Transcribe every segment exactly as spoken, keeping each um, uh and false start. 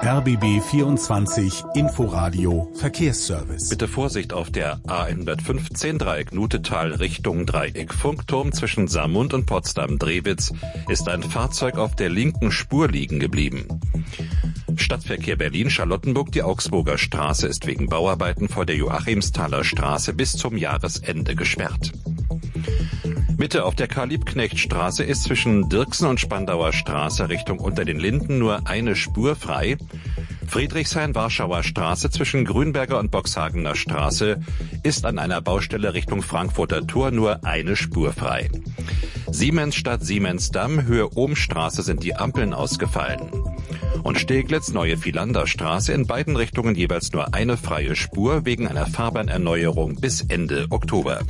R B B vierundzwanzig Inforadio Verkehrsservice. Bitte Vorsicht auf der A hundertfünfzehn Dreieck Nutetal Richtung Dreieck Funkturm zwischen Saarmund und Potsdam-Drewitz ist ein Fahrzeug auf der linken Spur liegen geblieben. Stadtverkehr Berlin-Charlottenburg, die Augsburger Straße ist wegen Bauarbeiten vor der Joachimsthaler Straße bis zum Jahresende gesperrt. Mitte auf der Karl-Liebknecht-Straße ist zwischen Dirksen und Spandauer Straße Richtung Unter den Linden nur eine Spur frei. Friedrichshain-Warschauer Straße zwischen Grünberger und Boxhagener Straße ist an einer Baustelle Richtung Frankfurter Tor nur eine Spur frei. Siemensstadt Siemensdamm, Höhe Ohmstraße sind die Ampeln ausgefallen. Und Steglitz, Neue Vielander Straße, in beiden Richtungen jeweils nur eine freie Spur wegen einer Fahrbahnerneuerung bis Ende Oktober.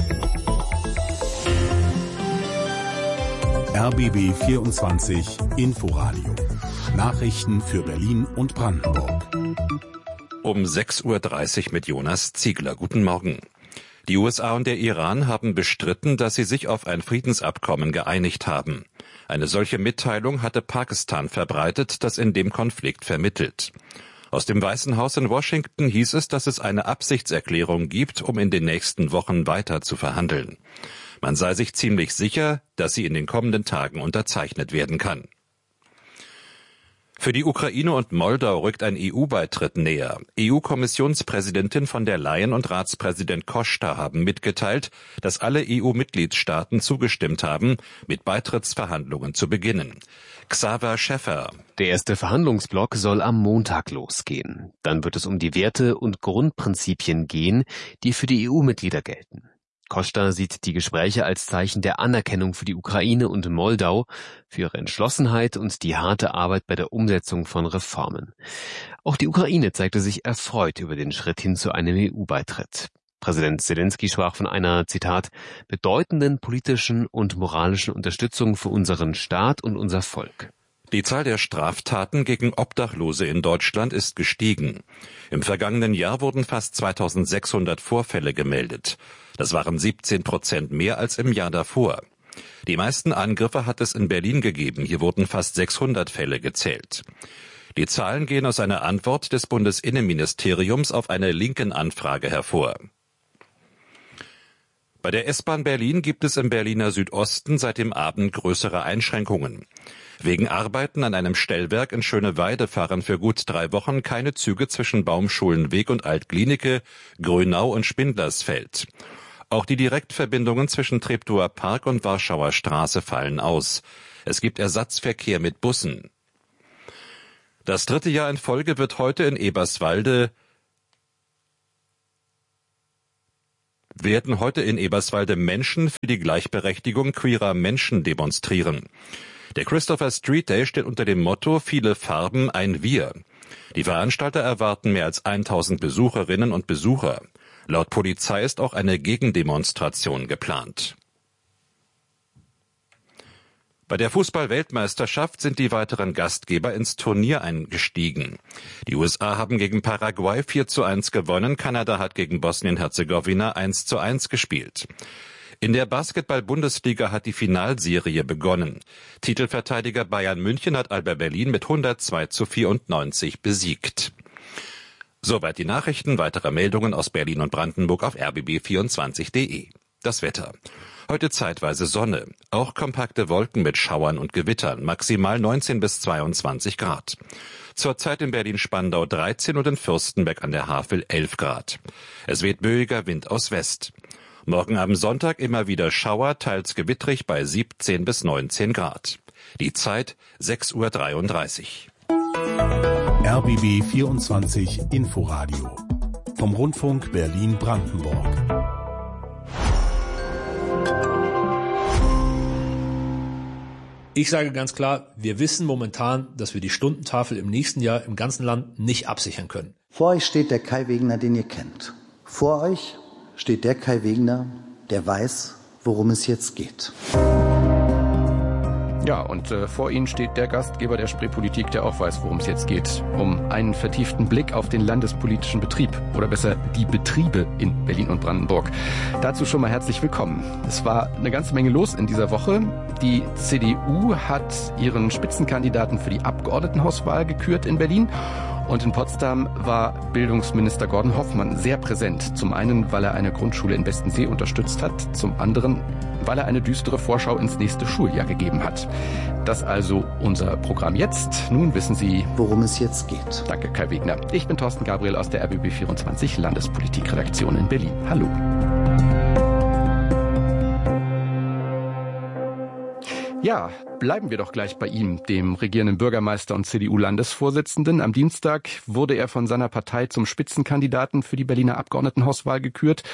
R B B vierundzwanzig Inforadio. Nachrichten für Berlin und Brandenburg. Um sechs Uhr dreißig mit Jonas Ziegler. Guten Morgen. Die U S A und der Iran haben bestritten, dass sie sich auf ein Friedensabkommen geeinigt haben. Eine solche Mitteilung hatte Pakistan verbreitet, das in dem Konflikt vermittelt. Aus dem Weißen Haus in Washington hieß es, dass es eine Absichtserklärung gibt, um in den nächsten Wochen weiter zu verhandeln. Man sei sich ziemlich sicher, dass sie in den kommenden Tagen unterzeichnet werden kann. Für die Ukraine und Moldau rückt ein E U-Beitritt näher. E U-Kommissionspräsidentin von der Leyen und Ratspräsident Costa haben mitgeteilt, dass alle E U-Mitgliedstaaten zugestimmt haben, mit Beitrittsverhandlungen zu beginnen. Xaver Schäffer. Der erste Verhandlungsblock soll am Montag losgehen. Dann wird es um die Werte und Grundprinzipien gehen, die für die E U-Mitglieder gelten. Costa sieht die Gespräche als Zeichen der Anerkennung für die Ukraine und Moldau, für ihre Entschlossenheit und die harte Arbeit bei der Umsetzung von Reformen. Auch die Ukraine zeigte sich erfreut über den Schritt hin zu einem E U-Beitritt. Präsident Zelensky sprach von einer, Zitat, bedeutenden politischen und moralischen Unterstützung für unseren Staat und unser Volk. Die Zahl der Straftaten gegen Obdachlose in Deutschland ist gestiegen. Im vergangenen Jahr wurden fast zweitausendsechshundert Vorfälle gemeldet. Das waren siebzehn Prozent mehr als im Jahr davor. Die meisten Angriffe hat es in Berlin gegeben. Hier wurden fast sechshundert Fälle gezählt. Die Zahlen gehen aus einer Antwort des Bundesinnenministeriums auf eine Linken-Anfrage hervor. Bei der S-Bahn Berlin gibt es im Berliner Südosten seit dem Abend größere Einschränkungen. Wegen Arbeiten an einem Stellwerk in Schöneweide fahren für gut drei Wochen keine Züge zwischen Baumschulenweg und Altklinike, Grönau und Spindlersfeld. Auch die Direktverbindungen zwischen Treptower Park und Warschauer Straße fallen aus. Es gibt Ersatzverkehr mit Bussen. Das dritte Jahr in Folge wird heute in Eberswalde werden heute in Eberswalde Menschen für die Gleichberechtigung queerer Menschen demonstrieren. Der Christopher Street Day steht unter dem Motto Viele Farben, ein Wir. Die Veranstalter erwarten mehr als tausend Besucherinnen und Besucher. Laut Polizei ist auch eine Gegendemonstration geplant. Bei der Fußball-Weltmeisterschaft sind die weiteren Gastgeber ins Turnier eingestiegen. Die U S A haben gegen Paraguay vier zu eins gewonnen, Kanada hat gegen Bosnien-Herzegowina eins zu eins gespielt. In der Basketball-Bundesliga hat die Finalserie begonnen. Titelverteidiger Bayern München hat Alba Berlin mit hundertzwei zu vierundneunzig besiegt. Soweit die Nachrichten. Weitere Meldungen aus Berlin und Brandenburg auf R B B vierundzwanzig punkt de. Das Wetter. Heute zeitweise Sonne, auch kompakte Wolken mit Schauern und Gewittern, maximal neunzehn bis zweiundzwanzig Grad. Zurzeit in Berlin-Spandau dreizehn und in Fürstenberg an der Havel elf Grad. Es weht böiger Wind aus West. Morgen am Sonntag immer wieder Schauer, teils gewittrig bei siebzehn bis neunzehn Grad. Die Zeit sechs Uhr dreiunddreißig. R B B vierundzwanzig Inforadio vom Rundfunk Berlin-Brandenburg. Ich sage ganz klar, wir wissen momentan, dass wir die Stundentafel im nächsten Jahr im ganzen Land nicht absichern können. Vor euch steht der Kai Wegner, den ihr kennt. Vor euch steht der Kai Wegner, der weiß, worum es jetzt geht. Ja, und äh, vor Ihnen steht der Gastgeber der Spreepolitik, der auch weiß, worum es jetzt geht. Um einen vertieften Blick auf den landespolitischen Betrieb oder besser die Betriebe in Berlin und Brandenburg. Dazu schon mal herzlich willkommen. Es war eine ganze Menge los in dieser Woche. Die C D U hat ihren Spitzenkandidaten für die Abgeordnetenhauswahl gekürt in Berlin. Und in Potsdam war Bildungsminister Gordon Hoffmann sehr präsent. Zum einen, weil er eine Grundschule in Westensee unterstützt hat. Zum anderen, weil er eine düstere Vorschau ins nächste Schuljahr gegeben hat. Das also unser Programm jetzt. Nun wissen Sie, worum es jetzt geht. Danke, Kai Wegner. Ich bin Thorsten Gabriel aus der R B B vierundzwanzig Landespolitikredaktion in Berlin. Hallo. Ja, bleiben wir doch gleich bei ihm, dem regierenden Bürgermeister und C D U-Landesvorsitzenden. Am Dienstag wurde er von seiner Partei zum Spitzenkandidaten für die Berliner Abgeordnetenhauswahl gekürt.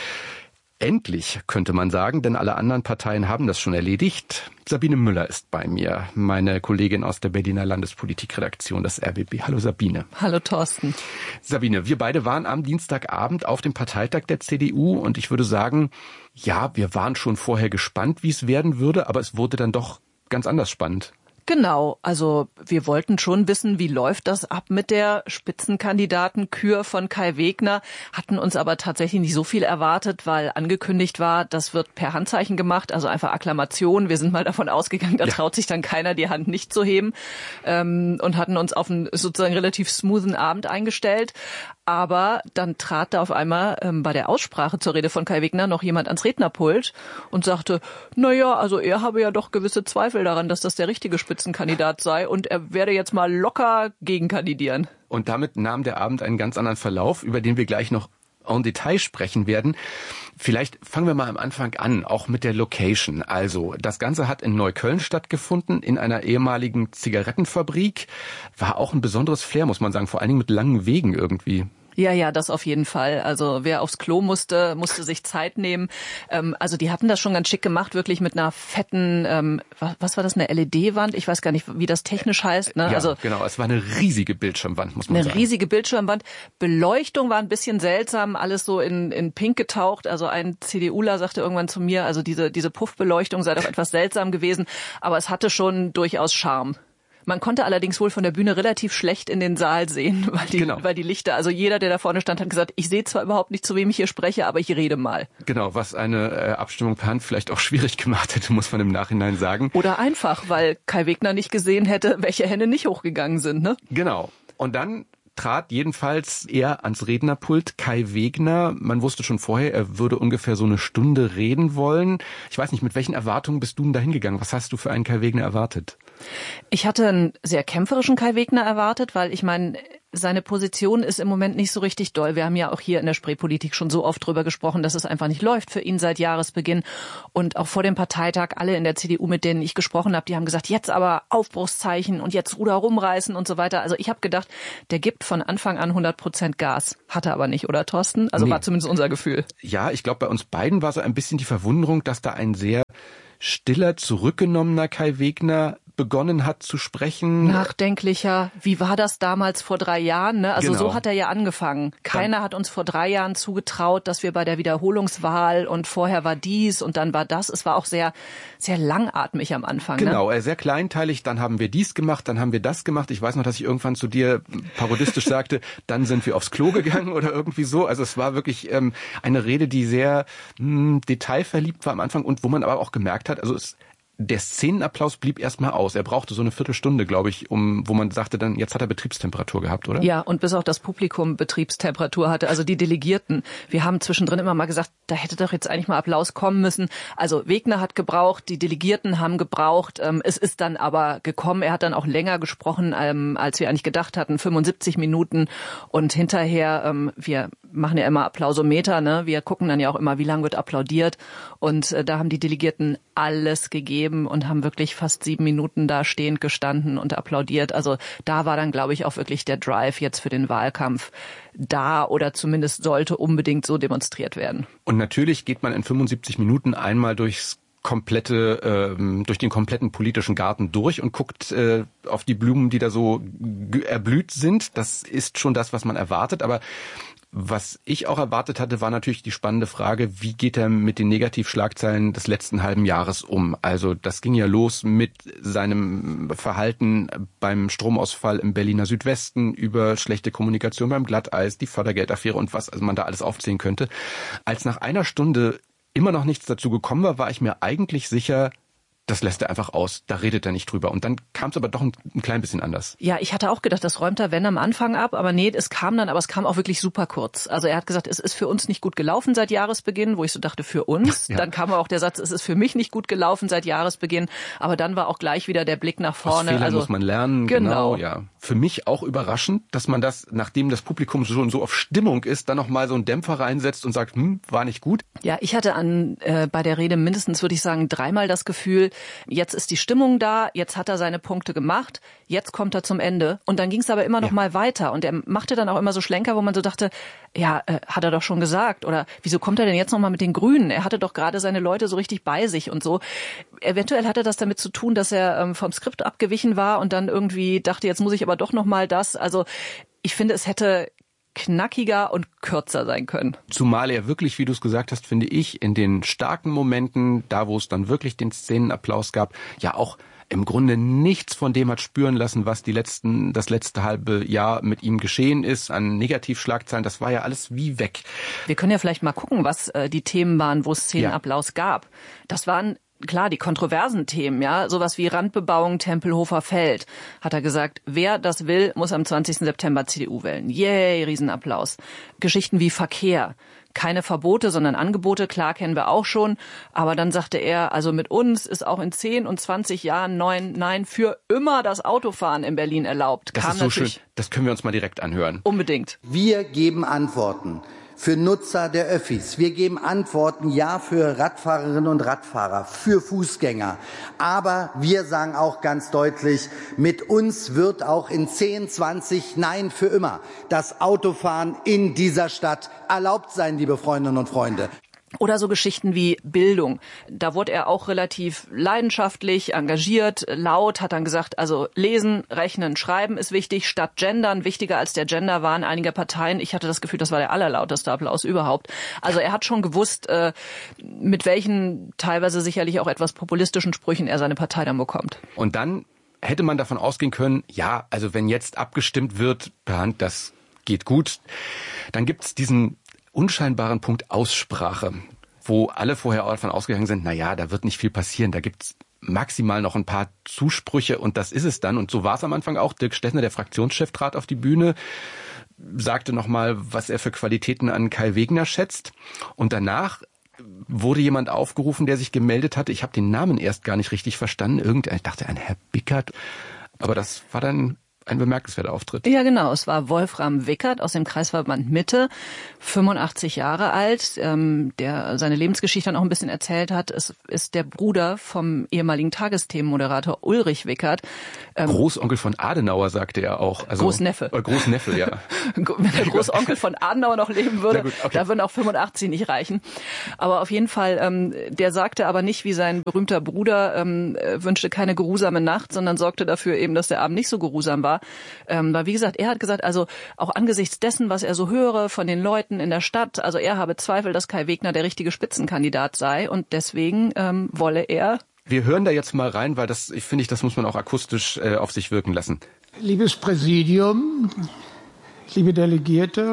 Endlich, könnte man sagen, denn alle anderen Parteien haben das schon erledigt. Sabine Müller ist bei mir, meine Kollegin aus der Berliner Landespolitikredaktion des R B B. Hallo Sabine. Hallo Thorsten. Sabine, wir beide waren am Dienstagabend auf dem Parteitag der C D U und ich würde sagen, ja, wir waren schon vorher gespannt, wie es werden würde, aber es wurde dann doch ganz anders spannend. Genau, also wir wollten schon wissen, wie läuft das ab mit der Spitzenkandidatenkür von Kai Wegner, hatten uns aber tatsächlich nicht so viel erwartet, weil angekündigt war, das wird per Handzeichen gemacht, also einfach Akklamation. Wir sind mal davon ausgegangen, da ja. traut sich dann keiner, die Hand nicht zu heben, ähm, und hatten uns auf einen sozusagen relativ smoothen Abend eingestellt. Aber dann trat da auf einmal ähm, bei der Aussprache zur Rede von Kai Wegner noch jemand ans Rednerpult und sagte, naja, also er habe ja doch gewisse Zweifel daran, dass das der richtige Spitzenkandidat sei und er werde jetzt mal locker gegenkandidieren. Und damit nahm der Abend einen ganz anderen Verlauf, über den wir gleich noch en Detail sprechen werden. Vielleicht fangen wir mal am Anfang an, auch mit der Location. Also, das Ganze hat in Neukölln stattgefunden, in einer ehemaligen Zigarettenfabrik. War auch ein besonderes Flair, muss man sagen, vor allen Dingen mit langen Wegen irgendwie. Ja, ja, das auf jeden Fall. Also wer aufs Klo musste, musste sich Zeit nehmen. Ähm, also die hatten das schon ganz schick gemacht, wirklich mit einer fetten, ähm, was, was war das, eine L E D-Wand? Ich weiß gar nicht, wie das technisch heißt. Ne? Ja, also genau, es war eine riesige Bildschirmwand, muss man eine sagen. Eine riesige Bildschirmwand. Beleuchtung war ein bisschen seltsam, alles so in, in Pink getaucht. Also ein CDUler sagte irgendwann zu mir, also diese, diese Puffbeleuchtung sei doch etwas seltsam gewesen, aber es hatte schon durchaus Charme. Man konnte allerdings wohl von der Bühne relativ schlecht in den Saal sehen, weil die, genau. weil die Lichter, also jeder, der da vorne stand, hat gesagt, ich sehe zwar überhaupt nicht, zu wem ich hier spreche, aber ich rede mal. Genau, was eine äh, Abstimmung per Hand vielleicht auch schwierig gemacht hätte, muss man im Nachhinein sagen. Oder einfach, weil Kai Wegner nicht gesehen hätte, welche Hände nicht hochgegangen sind, ne? Genau. Und dann trat jedenfalls er ans Rednerpult, Kai Wegner. Man wusste schon vorher, er würde ungefähr so eine Stunde reden wollen. Ich weiß nicht, mit welchen Erwartungen bist du denn da hingegangen? Was hast du für einen Kai Wegner erwartet? Ich hatte einen sehr kämpferischen Kai Wegner erwartet, weil ich meine, seine Position ist im Moment nicht so richtig doll. Wir haben ja auch hier in der Spreepolitik schon so oft drüber gesprochen, dass es einfach nicht läuft für ihn seit Jahresbeginn. Und auch vor dem Parteitag, alle in der C D U, mit denen ich gesprochen habe, die haben gesagt, jetzt aber Aufbruchszeichen und jetzt Ruder rumreißen und so weiter. Also ich habe gedacht, der gibt von Anfang an hundert Prozent Gas. Hat er aber nicht, oder Thorsten? Also nee. War zumindest unser Gefühl. Ja, ich glaube, bei uns beiden war so ein bisschen die Verwunderung, dass da ein sehr stiller, zurückgenommener Kai Wegner begonnen hat zu sprechen. Nachdenklicher. Wie war das damals vor drei Jahren? Ne? Also genau. So hat er ja angefangen. Keiner dann hat uns vor drei Jahren zugetraut, dass wir bei der Wiederholungswahl und vorher war dies und dann war das. Es war auch sehr, sehr langatmig am Anfang. Genau, ne? sehr kleinteilig. Dann haben wir dies gemacht, dann haben wir das gemacht. Ich weiß noch, dass ich irgendwann zu dir parodistisch sagte, dann sind wir aufs Klo gegangen oder irgendwie so. Also es war wirklich ähm, eine Rede, die sehr mh, detailverliebt war am Anfang und wo man aber auch gemerkt hat, also es der Szenenapplaus blieb erstmal aus. Er brauchte so eine Viertelstunde, glaube ich, um, wo man sagte dann, jetzt hat er Betriebstemperatur gehabt, oder? Ja, und bis auch das Publikum Betriebstemperatur hatte, also die Delegierten. Wir haben zwischendrin immer mal gesagt, da hätte doch jetzt eigentlich mal Applaus kommen müssen. Also Wegner hat gebraucht, die Delegierten haben gebraucht. Ähm, es ist dann aber gekommen. Er hat dann auch länger gesprochen, ähm, als wir eigentlich gedacht hatten, fünfundsiebzig Minuten. Und hinterher, ähm, wir machen ja immer Applausometer, ne? Wir gucken dann ja auch immer, wie lange wird applaudiert. Und äh, da haben die Delegierten alles gegeben und haben wirklich fast sieben Minuten da stehend gestanden und applaudiert. Also da war dann, glaube ich, auch wirklich der Drive jetzt für den Wahlkampf da oder zumindest sollte unbedingt so demonstriert werden. Und natürlich geht man in fünfundsiebzig Minuten einmal durchs komplette, ähm, durch den kompletten politischen Garten durch und guckt äh, auf die Blumen, die da so erblüht sind. Das ist schon das, was man erwartet, aber Was ich auch erwartet hatte, war natürlich die spannende Frage, wie geht er mit den Negativschlagzeilen des letzten halben Jahres um? Also das ging ja los mit seinem Verhalten beim Stromausfall im Berliner Südwesten, über schlechte Kommunikation beim Glatteis, die Fördergeldaffäre und was also man da alles aufzählen könnte. Als nach einer Stunde immer noch nichts dazu gekommen war, war ich mir eigentlich sicher, das lässt er einfach aus, da redet er nicht drüber. Und dann kam es aber doch ein, ein klein bisschen anders. Ja, ich hatte auch gedacht, das räumt er, wenn, am Anfang ab. Aber nee, es kam dann, aber es kam auch wirklich super kurz. Also er hat gesagt, es ist für uns nicht gut gelaufen seit Jahresbeginn, wo ich so dachte, für uns. Ja. Dann kam auch der Satz, es ist für mich nicht gut gelaufen seit Jahresbeginn. Aber dann war auch gleich wieder der Blick nach vorne. Aus Fehlern also, muss man lernen, genau. genau. Ja. Für mich auch überraschend, dass man das, nachdem das Publikum schon so auf Stimmung ist, dann nochmal so einen Dämpfer reinsetzt und sagt, hm, war nicht gut. Ja, ich hatte an äh, bei der Rede mindestens, würde ich sagen, dreimal das Gefühl, jetzt ist die Stimmung da, jetzt hat er seine Punkte gemacht, jetzt kommt er zum Ende. Und dann ging es aber immer noch ja. mal weiter. Und er machte dann auch immer so Schlenker, wo man so dachte, ja, äh, hat er doch schon gesagt. Oder wieso kommt er denn jetzt noch mal mit den Grünen? Er hatte doch gerade seine Leute so richtig bei sich und so. Eventuell hatte das damit zu tun, dass er ähm, vom Skript abgewichen war und dann irgendwie dachte, jetzt muss ich aber doch noch mal das. Also ich finde, es hätte knackiger und kürzer sein können. Zumal er wirklich, wie du es gesagt hast, finde ich, in den starken Momenten, da wo es dann wirklich den Szenenapplaus gab, ja auch im Grunde nichts von dem hat spüren lassen, was die letzten, das letzte halbe Jahr mit ihm geschehen ist, an Negativschlagzeilen. Das war ja alles wie weg. Wir können ja vielleicht mal gucken, was äh, die Themen waren, wo es Szenenapplaus ja. gab. Das waren klar, die kontroversen Themen, ja, sowas wie Randbebauung Tempelhofer Feld, hat er gesagt, wer das will, muss am zwanzigsten September C D U wählen. Yay, Riesenapplaus. Geschichten wie Verkehr, keine Verbote, sondern Angebote, klar kennen wir auch schon, aber dann sagte er, also mit uns ist auch in zehn und zwanzig Jahren neun, nein, für immer das Autofahren in Berlin erlaubt. Das Kam ist so schön, das können wir uns mal direkt anhören. Unbedingt. Wir geben Antworten. Für Nutzer der Öffis. Wir geben Antworten, ja, für Radfahrerinnen und Radfahrer, für Fußgänger. Aber wir sagen auch ganz deutlich, mit uns wird auch in zehn, zwanzig, nein, für immer das Autofahren in dieser Stadt erlaubt sein, liebe Freundinnen und Freunde. Oder so Geschichten wie Bildung. Da wurde er auch relativ leidenschaftlich, engagiert, laut, hat dann gesagt, also lesen, rechnen, schreiben ist wichtig, statt gendern, wichtiger als der Genderwahn einiger Parteien. Ich hatte das Gefühl, das war der allerlauteste Applaus überhaupt. Also er hat schon gewusst, äh, mit welchen teilweise sicherlich auch etwas populistischen Sprüchen er seine Partei dann bekommt. Und dann hätte man davon ausgehen können, ja, also wenn jetzt abgestimmt wird per Hand, das geht gut, dann gibt's diesen unscheinbaren Punkt Aussprache, wo alle vorher davon ausgegangen sind, na ja, da wird nicht viel passieren, da gibt's maximal noch ein paar Zusprüche und das ist es dann. Und so war es am Anfang auch. Dirk Stettner, der Fraktionschef, trat auf die Bühne, sagte nochmal, was er für Qualitäten an Kai Wegner schätzt. Und danach wurde jemand aufgerufen, der sich gemeldet hatte. Ich habe den Namen erst gar nicht richtig verstanden. Irgendein, ich dachte, ein Herr Bickert. Aber das war dann ein bemerkenswerter Auftritt. Ja, genau. Es war Wolfram Wickert aus dem Kreisverband Mitte, fünfundachtzig Jahre alt, ähm, der seine Lebensgeschichte dann auch ein bisschen erzählt hat. Es ist der Bruder vom ehemaligen Tagesthemenmoderator Ulrich Wickert. Ähm, Großonkel von Adenauer, sagte er auch. Also, Großneffe. Äh, Großneffe, ja. Wenn der Großonkel von Adenauer noch leben würde, gut, okay. Da würden auch fünfundachtzig nicht reichen. Aber auf jeden Fall, ähm, der sagte aber nicht, wie sein berühmter Bruder, ähm, wünschte keine geruhsame Nacht, sondern sorgte dafür eben, dass der Abend nicht so geruhsam war. Ähm, weil wie gesagt, er hat gesagt, also auch angesichts dessen, was er so höre von den Leuten in der Stadt, also er habe Zweifel, dass Kai Wegner der richtige Spitzenkandidat sei und deswegen ähm, wolle er. Wir hören da jetzt mal rein, weil das, ich finde, ich, das muss man auch akustisch äh, auf sich wirken lassen. Liebes Präsidium, liebe Delegierte,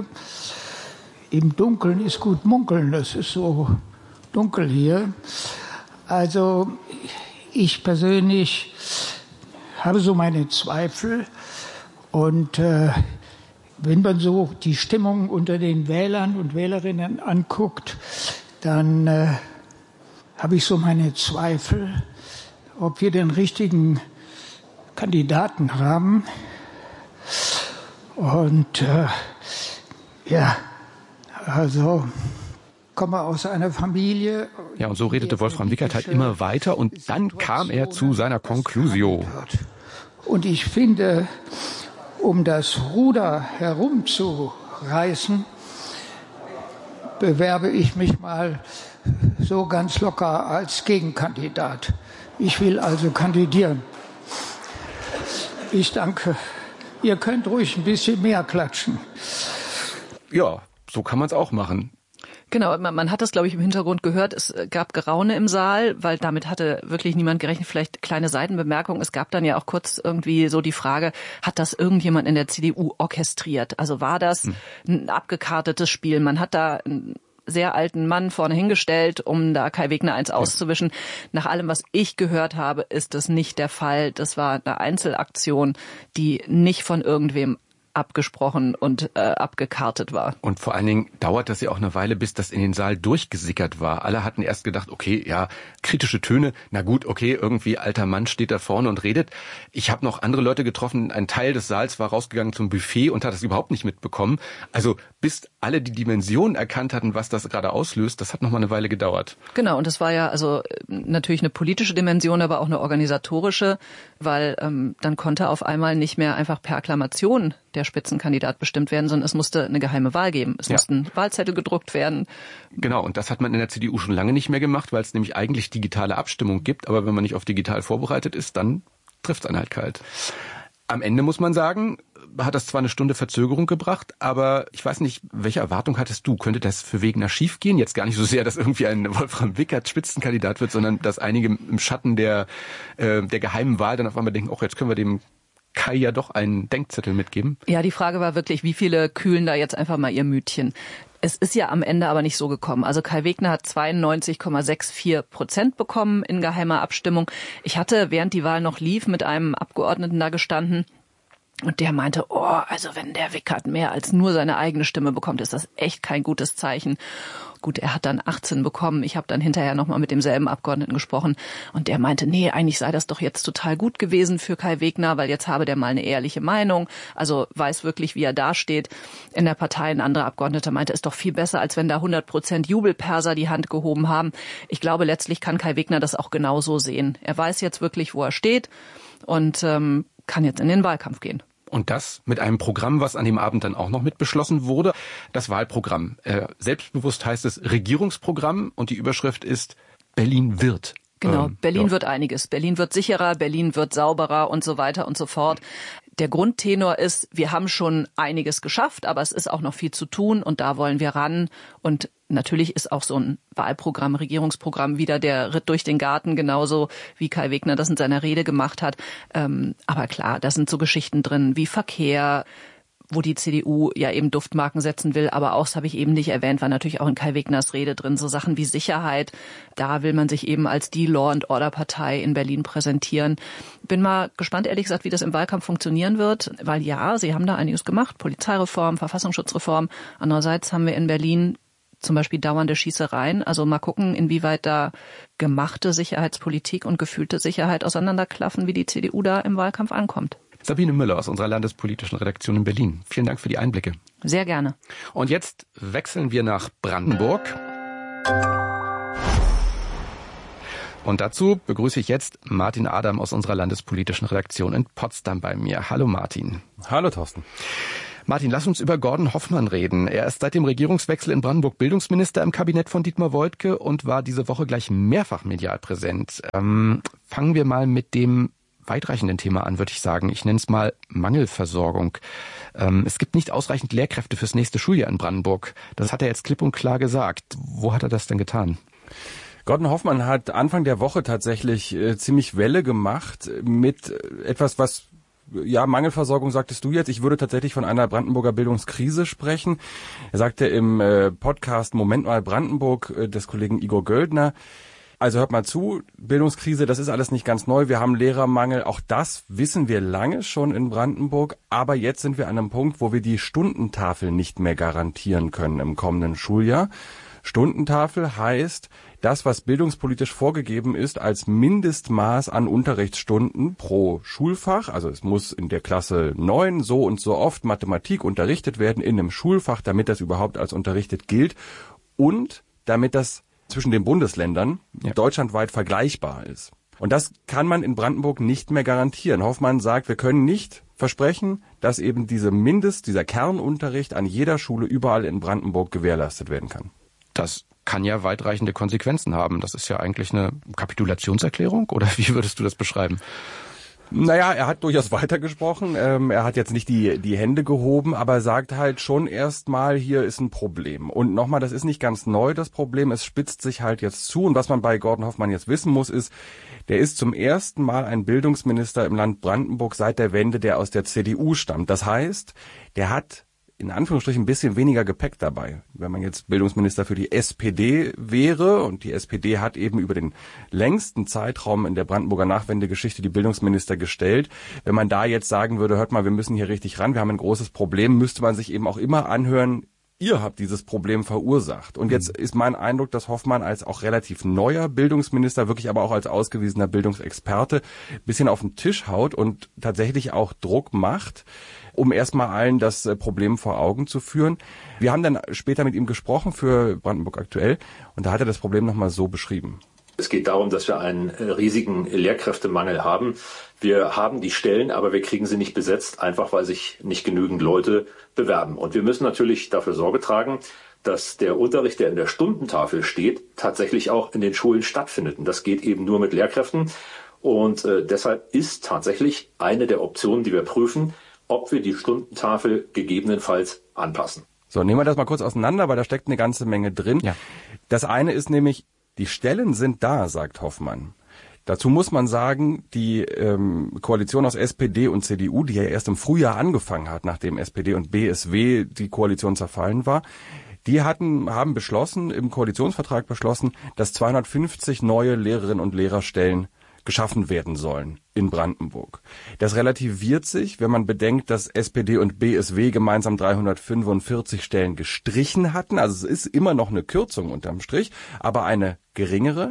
im Dunkeln ist gut munkeln, das ist so dunkel hier. Also ich persönlich habe so meine Zweifel. Und äh, wenn man so die Stimmung unter den Wählern und Wählerinnen anguckt, dann äh, habe ich so meine Zweifel, ob wir den richtigen Kandidaten haben. Und äh, ja, also komme aus einer Familie. Ja, und so redete Wolfram Wickert halt immer weiter und dann kam er zu seiner Conclusio. Und ich finde, um das Ruder herumzureißen, bewerbe ich mich mal so ganz locker als Gegenkandidat. Ich will also kandidieren. Ich danke. Ihr könnt ruhig ein bisschen mehr klatschen. Ja, so kann man es auch machen. Genau, man, man hat das, glaube ich, im Hintergrund gehört. Es gab Geraune im Saal, weil damit hatte wirklich niemand gerechnet. Vielleicht kleine Seitenbemerkung. Es gab dann ja auch kurz irgendwie so die Frage, hat das irgendjemand in der C D U orchestriert? Also war das hm. ein abgekartetes Spiel? Man hat da einen sehr alten Mann vorne hingestellt, um da Kai Wegner eins auszuwischen. Nach allem, was ich gehört habe, ist das nicht der Fall. Das war eine Einzelaktion, die nicht von irgendwem abgesprochen und äh, abgekartet war. Und vor allen Dingen dauert das ja auch eine Weile, bis das in den Saal durchgesickert war. Alle hatten erst gedacht, okay, ja, kritische Töne, na gut, okay, irgendwie alter Mann steht da vorne und redet. Ich habe noch andere Leute getroffen, ein Teil des Saals war rausgegangen zum Buffet und hat das überhaupt nicht mitbekommen. Also bis alle die Dimension erkannt hatten, was das gerade auslöst, das hat noch mal eine Weile gedauert. Genau, und das war ja also natürlich eine politische Dimension, aber auch eine organisatorische, weil ähm, dann konnte auf einmal nicht mehr einfach per Akklamation der Spitzenkandidat bestimmt werden, sondern es musste eine geheime Wahl geben. Es ja. mussten Wahlzettel gedruckt werden. Genau, und das hat man in der C D U schon lange nicht mehr gemacht, weil es nämlich eigentlich digitale Abstimmung gibt. Aber wenn man nicht auf digital vorbereitet ist, dann trifft es einen halt kalt. Am Ende muss man sagen, hat das zwar eine Stunde Verzögerung gebracht, aber ich weiß nicht, welche Erwartung hattest du? Könnte das für Wegner schief gehen? Jetzt gar nicht so sehr, dass irgendwie ein Wolfram Wickert Spitzenkandidat wird, sondern dass einige im Schatten der, äh, der geheimen Wahl dann auf einmal denken, oh, jetzt können wir dem Kai ja doch einen Denkzettel mitgeben. Ja, die Frage war wirklich, wie viele kühlen da jetzt einfach mal ihr Mütchen? Es ist ja am Ende aber nicht so gekommen. Also Kai Wegner hat zweiundneunzig Komma vierundsechzig Prozent bekommen in geheimer Abstimmung. Ich hatte, während die Wahl noch lief, mit einem Abgeordneten da gestanden. Und der meinte, oh, also wenn der Wickert mehr als nur seine eigene Stimme bekommt, ist das echt kein gutes Zeichen. Gut, er hat dann achtzehn bekommen. Ich habe dann hinterher nochmal mit demselben Abgeordneten gesprochen. Und der meinte, nee, eigentlich sei das doch jetzt total gut gewesen für Kai Wegner, weil jetzt habe der mal eine ehrliche Meinung. Also weiß wirklich, wie er dasteht in der Partei. Ein anderer Abgeordneter meinte, ist doch viel besser, als wenn da hundert Prozent Jubelperser die Hand gehoben haben. Ich glaube, letztlich kann Kai Wegner das auch genauso sehen. Er weiß jetzt wirklich, wo er steht und ähm, kann jetzt in den Wahlkampf gehen. Und das mit einem Programm, was an dem Abend dann auch noch mit beschlossen wurde. Das Wahlprogramm. Äh, selbstbewusst heißt es Regierungsprogramm und die Überschrift ist Berlin wird. Genau, ähm, Berlin ja. wird einiges. Berlin wird sicherer, Berlin wird sauberer und so weiter und so fort. Der Grundtenor ist, wir haben schon einiges geschafft, aber es ist auch noch viel zu tun und da wollen wir ran. Und natürlich ist auch so ein Wahlprogramm, Regierungsprogramm wieder der Ritt durch den Garten, genauso wie Kai Wegner das in seiner Rede gemacht hat. Ähm, aber klar, da sind so Geschichten drin wie Verkehr, wo die C D U ja eben Duftmarken setzen will, aber auch, das habe ich eben nicht erwähnt, war natürlich auch in Kai Wegners Rede drin, so Sachen wie Sicherheit. Da will man sich eben als die Law-and-Order-Partei in Berlin präsentieren. Bin mal gespannt, ehrlich gesagt, wie das im Wahlkampf funktionieren wird, weil ja, sie haben da einiges gemacht, Polizeireform, Verfassungsschutzreform. Andererseits haben wir in Berlin zum Beispiel dauernde Schießereien. Also mal gucken, inwieweit da gemachte Sicherheitspolitik und gefühlte Sicherheit auseinanderklaffen, wie die C D U da im Wahlkampf ankommt. Sabine Müller aus unserer landespolitischen Redaktion in Berlin. Vielen Dank für die Einblicke. Sehr gerne. Und jetzt wechseln wir nach Brandenburg. Und dazu begrüße ich jetzt Martin Adam aus unserer landespolitischen Redaktion in Potsdam bei mir. Hallo Martin. Hallo Thorsten. Martin, lass uns über Gordon Hoffmann reden. Er ist seit dem Regierungswechsel in Brandenburg Bildungsminister im Kabinett von Dietmar Woidke und war diese Woche gleich mehrfach medial präsent. Ähm, fangen wir mal mit dem weitreichenden Thema an, würde ich sagen. Ich nenne es mal Mangelversorgung. Ähm, es gibt nicht ausreichend Lehrkräfte fürs nächste Schuljahr in Brandenburg. Das hat er jetzt klipp und klar gesagt. Wo hat er das denn getan? Gordon Hoffmann hat Anfang der Woche tatsächlich äh, ziemlich Welle gemacht mit etwas, was, ja, Mangelversorgung sagtest du jetzt. Ich würde tatsächlich von einer Brandenburger Bildungskrise sprechen. Er sagte im äh, Podcast Moment mal Brandenburg äh, des Kollegen Igor Göldner, also hört mal zu, Bildungskrise, das ist alles nicht ganz neu. Wir haben Lehrermangel, auch das wissen wir lange schon in Brandenburg. Aber jetzt sind wir an einem Punkt, wo wir die Stundentafel nicht mehr garantieren können im kommenden Schuljahr. Stundentafel heißt, das, was bildungspolitisch vorgegeben ist als Mindestmaß an Unterrichtsstunden pro Schulfach. Also es muss in der Klasse neun so und so oft Mathematik unterrichtet werden in einem Schulfach, damit das überhaupt als unterrichtet gilt und damit das zwischen den Bundesländern ja. deutschlandweit vergleichbar ist. Und das kann man in Brandenburg nicht mehr garantieren. Hoffmann sagt, wir können nicht versprechen, dass eben diese Mindest, dieser Kernunterricht an jeder Schule überall in Brandenburg gewährleistet werden kann. Das kann ja weitreichende Konsequenzen haben. Das ist ja eigentlich eine Kapitulationserklärung, oder wie würdest du das beschreiben? Naja, er hat durchaus weitergesprochen. Ähm, er hat jetzt nicht die, die Hände gehoben, aber sagt halt schon erstmal, hier ist ein Problem. Und nochmal, das ist nicht ganz neu, das Problem. Es spitzt sich halt jetzt zu. Und was man bei Gordon Hoffmann jetzt wissen muss, ist, der ist zum ersten Mal ein Bildungsminister im Land Brandenburg seit der Wende, der aus der C D U stammt. Das heißt, der hat in Anführungsstrichen ein bisschen weniger Gepäck dabei. Wenn man jetzt Bildungsminister für die S P D wäre, und die S P D hat eben über den längsten Zeitraum in der Brandenburger Nachwendegeschichte die Bildungsminister gestellt, wenn man da jetzt sagen würde, hört mal, wir müssen hier richtig ran, wir haben ein großes Problem, müsste man sich eben auch immer anhören, ihr habt dieses Problem verursacht. Und jetzt ist mein Eindruck, dass Hoffmann als auch relativ neuer Bildungsminister, wirklich aber auch als ausgewiesener Bildungsexperte, ein bisschen auf den Tisch haut und tatsächlich auch Druck macht, um erstmal allen das Problem vor Augen zu führen. Wir haben dann später mit ihm gesprochen für Brandenburg aktuell und da hat er das Problem nochmal so beschrieben. Es geht darum, dass wir einen riesigen Lehrkräftemangel haben. Wir haben die Stellen, aber wir kriegen sie nicht besetzt, einfach weil sich nicht genügend Leute bewerben. Und wir müssen natürlich dafür Sorge tragen, dass der Unterricht, der in der Stundentafel steht, tatsächlich auch in den Schulen stattfindet. Und das geht eben nur mit Lehrkräften. Und äh, deshalb ist tatsächlich eine der Optionen, die wir prüfen, ob wir die Stundentafel gegebenenfalls anpassen. So, nehmen wir das mal kurz auseinander, weil da steckt eine ganze Menge drin. Ja. Das eine ist nämlich, die Stellen sind da, sagt Hoffmann. Dazu muss man sagen, die ähm, Koalition aus S P D und C D U, die ja erst im Frühjahr angefangen hat, nachdem S P D und B S W die Koalition zerfallen war, die hatten, haben beschlossen, im Koalitionsvertrag beschlossen, dass zweihundertfünfzig neue Lehrerinnen und Lehrerstellen geschaffen werden sollen in Brandenburg. Das relativiert sich, wenn man bedenkt, dass S P D und B S W gemeinsam dreihundertfünfundvierzig Stellen gestrichen hatten. Also es ist immer noch eine Kürzung unterm Strich, aber eine geringere.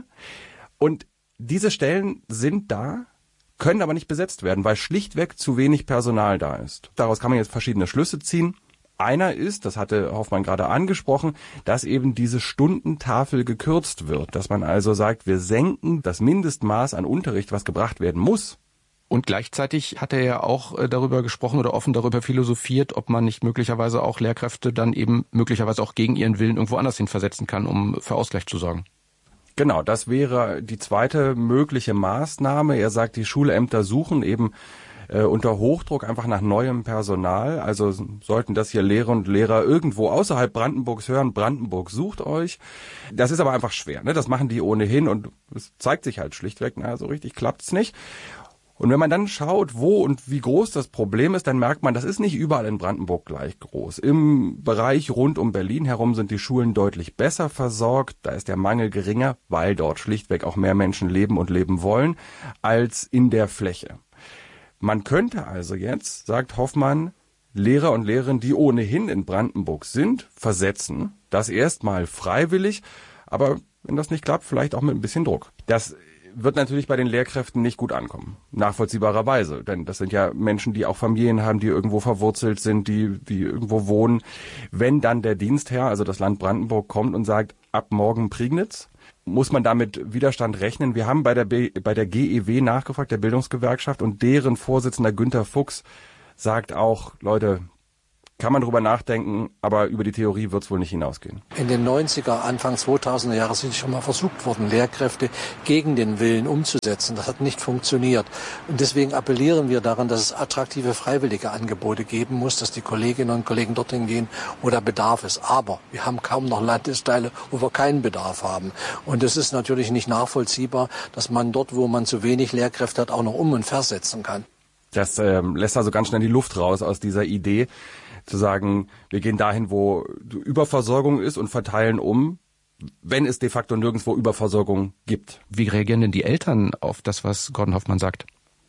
Und diese Stellen sind da, können aber nicht besetzt werden, weil schlichtweg zu wenig Personal da ist. Daraus kann man jetzt verschiedene Schlüsse ziehen. Einer ist, das hatte Hoffmann gerade angesprochen, dass eben diese Stundentafel gekürzt wird, dass man also sagt, wir senken das Mindestmaß an Unterricht, was gebracht werden muss. Und gleichzeitig hat er ja auch darüber gesprochen oder offen darüber philosophiert, ob man nicht möglicherweise auch Lehrkräfte dann eben möglicherweise auch gegen ihren Willen irgendwo anders hin versetzen kann, um für Ausgleich zu sorgen. Genau, das wäre die zweite mögliche Maßnahme. Er sagt, die Schulämter suchen eben Äh, unter Hochdruck einfach nach neuem Personal. Also sollten das hier Lehrer und Lehrer irgendwo außerhalb Brandenburgs hören, Brandenburg sucht euch. Das ist aber einfach schwer, ne? Das machen die ohnehin und es zeigt sich halt schlichtweg, na, so richtig klappt's nicht. Und wenn man dann schaut, wo und wie groß das Problem ist, dann merkt man, das ist nicht überall in Brandenburg gleich groß. Im Bereich rund um Berlin herum sind die Schulen deutlich besser versorgt. Da ist der Mangel geringer, weil dort schlichtweg auch mehr Menschen leben und leben wollen, als in der Fläche. Man könnte also jetzt, sagt Hoffmann, Lehrer und Lehrerinnen, die ohnehin in Brandenburg sind, versetzen. Das erstmal freiwillig, aber wenn das nicht klappt, vielleicht auch mit ein bisschen Druck. Das wird natürlich bei den Lehrkräften nicht gut ankommen, nachvollziehbarerweise. Denn das sind ja Menschen, die auch Familien haben, die irgendwo verwurzelt sind, die, die irgendwo wohnen. Wenn dann der Dienstherr, also das Land Brandenburg, kommt und sagt, ab morgen Prignitz, muss man damit Widerstand rechnen. Wir haben bei der B, bei der G E W nachgefragt, der Bildungsgewerkschaft, und deren Vorsitzender Günter Fuchs sagt auch, Leute, kann man drüber nachdenken, aber über die Theorie wird es wohl nicht hinausgehen. In den neunziger, Anfang zweitausender Jahre sind schon mal versucht worden, Lehrkräfte gegen den Willen umzusetzen. Das hat nicht funktioniert. Und deswegen appellieren wir daran, dass es attraktive freiwillige Angebote geben muss, dass die Kolleginnen und Kollegen dorthin gehen, wo der Bedarf ist. Aber wir haben kaum noch Landesteile, wo wir keinen Bedarf haben. Und es ist natürlich nicht nachvollziehbar, dass man dort, wo man zu wenig Lehrkräfte hat, auch noch um- und versetzen kann. Das ähm, lässt also ganz schnell die Luft raus aus dieser Idee, zu sagen, wir gehen dahin, wo Überversorgung ist und verteilen um, wenn es de facto nirgendwo Überversorgung gibt. Wie reagieren denn die Eltern auf das, was Gordon Hoffmann sagt?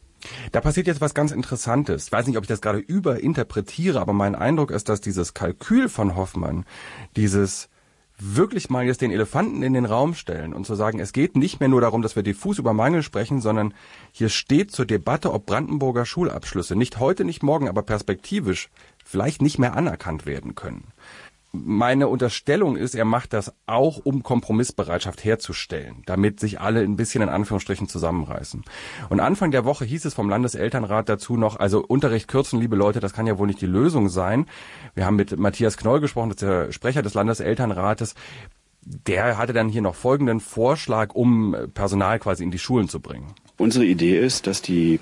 Da passiert jetzt was ganz Interessantes. Ich weiß nicht, ob ich das gerade überinterpretiere, aber mein Eindruck ist, dass dieses Kalkül von Hoffmann, dieses wirklich mal jetzt den Elefanten in den Raum stellen und zu sagen, es geht nicht mehr nur darum, dass wir diffus über Mangel sprechen, sondern hier steht zur Debatte, ob Brandenburger Schulabschlüsse nicht heute, nicht morgen, aber perspektivisch vielleicht nicht mehr anerkannt werden können. Meine Unterstellung ist, er macht das auch, um Kompromissbereitschaft herzustellen, damit sich alle ein bisschen in Anführungsstrichen zusammenreißen. Und Anfang der Woche hieß es vom Landeselternrat dazu noch, also Unterricht kürzen, liebe Leute, das kann ja wohl nicht die Lösung sein. Wir haben mit Matthias Knoll gesprochen, das ist der Sprecher des Landeselternrates. Der hatte dann hier noch folgenden Vorschlag, um Personal quasi in die Schulen zu bringen. Unsere Idee ist, dass die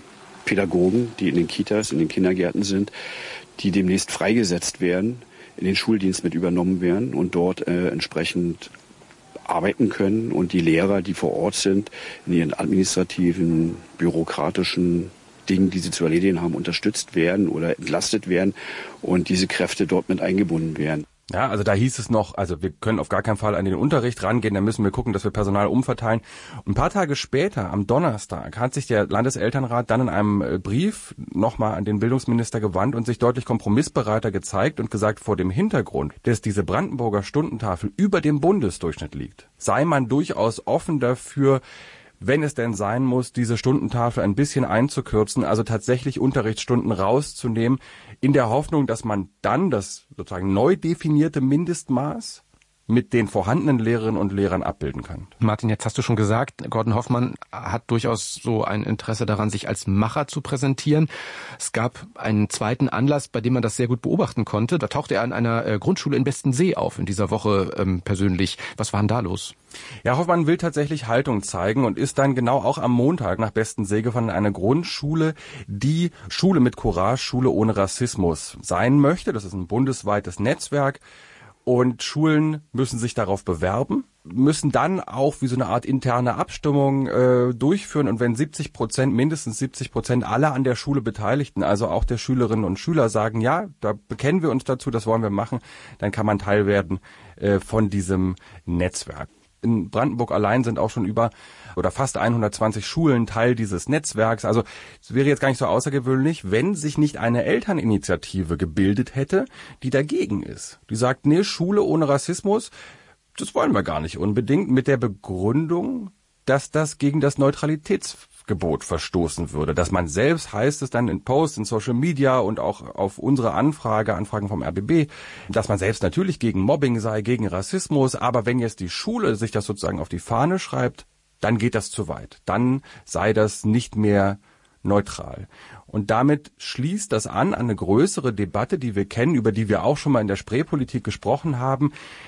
Pädagogen, die in den Kitas, in den Kindergärten sind, die demnächst freigesetzt werden, in den Schuldienst mit übernommen werden und dort äh, entsprechend arbeiten können und die Lehrer, die vor Ort sind, in ihren administrativen, bürokratischen Dingen, die sie zu erledigen haben, unterstützt werden oder entlastet werden und diese Kräfte dort mit eingebunden werden. Ja, also da hieß es noch, also wir können auf gar keinen Fall an den Unterricht rangehen, da müssen wir gucken, dass wir Personal umverteilen. Und ein paar Tage später, am Donnerstag, hat sich der Landeselternrat dann in einem Brief nochmal an den Bildungsminister gewandt und sich deutlich kompromissbereiter gezeigt und gesagt, vor dem Hintergrund, dass diese Brandenburger Stundentafel über dem Bundesdurchschnitt liegt, sei man durchaus offen dafür, wenn es denn sein muss, diese Stundentafel ein bisschen einzukürzen, also tatsächlich Unterrichtsstunden rauszunehmen, in der Hoffnung, dass man dann das sozusagen neu definierte Mindestmaß mit den vorhandenen Lehrerinnen und Lehrern abbilden kann. Martin, jetzt hast du schon gesagt, Gordon Hoffmann hat durchaus so ein Interesse daran, sich als Macher zu präsentieren. Es gab einen zweiten Anlass, bei dem man das sehr gut beobachten konnte. Da tauchte er an einer Grundschule in Bestensee auf in dieser Woche ähm, persönlich. Was war denn da los? Ja, Hoffmann will tatsächlich Haltung zeigen und ist dann genau auch am Montag nach Bestensee gefahren in eine Grundschule, die Schule mit Courage, Schule ohne Rassismus sein möchte. Das ist ein bundesweites Netzwerk. Und Schulen müssen sich darauf bewerben, müssen dann auch wie so eine Art interne Abstimmung äh, durchführen. Und wenn siebzig Prozent, mindestens siebzig Prozent aller an der Schule Beteiligten, also auch der Schülerinnen und Schüler, sagen, ja, da bekennen wir uns dazu, das wollen wir machen, dann kann man Teil werden äh, von diesem Netzwerk. In Brandenburg allein sind auch schon über oder fast hundertzwanzig Schulen Teil dieses Netzwerks. Also es wäre jetzt gar nicht so außergewöhnlich, wenn sich nicht eine Elterninitiative gebildet hätte, die dagegen ist. Die sagt, nee, Schule ohne Rassismus, das wollen wir gar nicht unbedingt, mit der Begründung, dass das gegen das Neutralitätsgebot verstoßen würde. Dass man selbst, heißt es dann in Posts, in Social Media und auch auf unsere Anfrage, Anfragen vom R B B, dass man selbst natürlich gegen Mobbing sei, gegen Rassismus, aber wenn jetzt die Schule sich das sozusagen auf die Fahne schreibt, dann geht das zu weit. Dann sei das nicht mehr neutral. Und damit schließt das an an eine größere Debatte, die wir kennen, über die wir auch schon mal in der Spreepolitik gesprochen haben.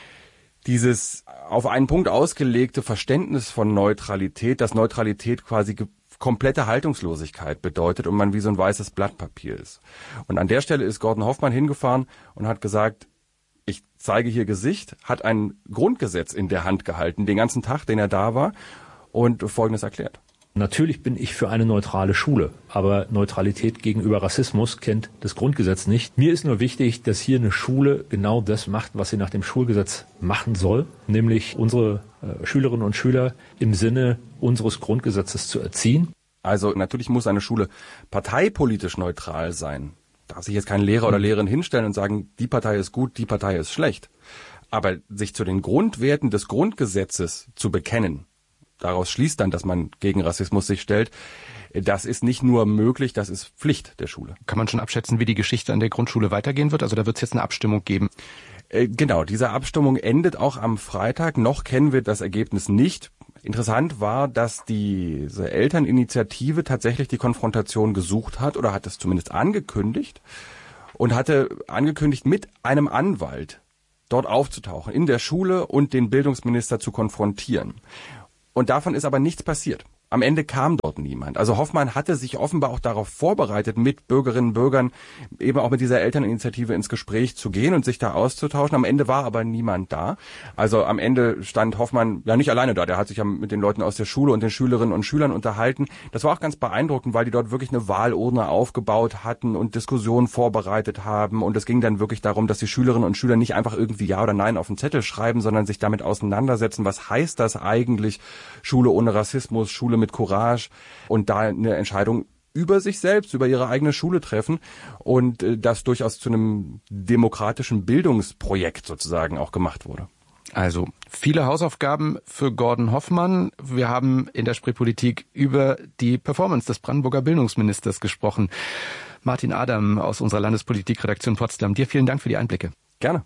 Dieses auf einen Punkt ausgelegte Verständnis von Neutralität, dass Neutralität quasi komplette Haltungslosigkeit bedeutet und man wie so ein weißes Blatt Papier ist. Und an der Stelle ist Gordon Hoffmann hingefahren und hat gesagt, ich zeige hier Gesicht, hat ein Grundgesetz in der Hand gehalten, den ganzen Tag, den er da war, und Folgendes erklärt. Natürlich bin ich für eine neutrale Schule, aber Neutralität gegenüber Rassismus kennt das Grundgesetz nicht. Mir ist nur wichtig, dass hier eine Schule genau das macht, was sie nach dem Schulgesetz machen soll, nämlich unsere äh, Schülerinnen und Schüler im Sinne unseres Grundgesetzes zu erziehen. Also natürlich muss eine Schule parteipolitisch neutral sein. Darf sich jetzt kein Lehrer oder Lehrerin hinstellen und sagen, die Partei ist gut, die Partei ist schlecht. Aber sich zu den Grundwerten des Grundgesetzes zu bekennen, daraus schließt dann, dass man gegen Rassismus sich stellt. Das ist nicht nur möglich, das ist Pflicht der Schule. Kann man schon abschätzen, wie die Geschichte an der Grundschule weitergehen wird? Also da wird es jetzt eine Abstimmung geben. Äh, genau, diese Abstimmung endet auch am Freitag. Noch kennen wir das Ergebnis nicht. Interessant war, dass diese Elterninitiative tatsächlich die Konfrontation gesucht hat oder hat es zumindest angekündigt und hatte angekündigt, mit einem Anwalt dort aufzutauchen, in der Schule und den Bildungsminister zu konfrontieren. Und davon ist aber nichts passiert. Am Ende kam dort niemand. Also Hoffmann hatte sich offenbar auch darauf vorbereitet, mit Bürgerinnen und Bürgern eben auch mit dieser Elterninitiative ins Gespräch zu gehen und sich da auszutauschen. Am Ende war aber niemand da. Also am Ende stand Hoffmann ja nicht alleine da. Der hat sich ja mit den Leuten aus der Schule und den Schülerinnen und Schülern unterhalten. Das war auch ganz beeindruckend, weil die dort wirklich eine Wahlurne aufgebaut hatten und Diskussionen vorbereitet haben. Und es ging dann wirklich darum, dass die Schülerinnen und Schüler nicht einfach irgendwie Ja oder Nein auf den Zettel schreiben, sondern sich damit auseinandersetzen. Was heißt das eigentlich? Schule ohne Rassismus, Schule mit Courage, und da eine Entscheidung über sich selbst, über ihre eigene Schule treffen und äh, das durchaus zu einem demokratischen Bildungsprojekt sozusagen auch gemacht wurde. Also viele Hausaufgaben für Gordon Hoffmann. Wir haben in der Spreepolitik über die Performance des Brandenburger Bildungsministers gesprochen. Martin Adam aus unserer Landespolitikredaktion Potsdam, dir vielen Dank für die Einblicke. Gerne.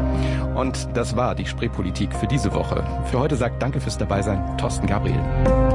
Und das war die Spreepolitik für diese Woche. Für heute sagt Danke fürs Dabeisein, Thorsten Gabriel.